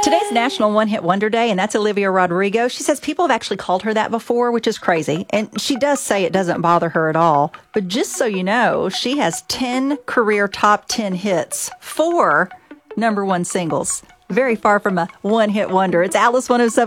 Today's National One Hit Wonder Day, and that's Olivia Rodrigo. She says people have actually called her that before, which is crazy. And she does say it doesn't bother her at all. But just so you know, she has 10 career top 10 hits, 4 number one singles. Very far from a one-hit wonder. It's Alice 107.